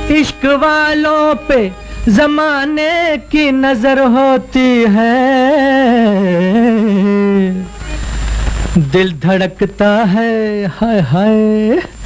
इश्क वालों पे जमाने की नजर होती है, दिल धड़कता है हाय हाय।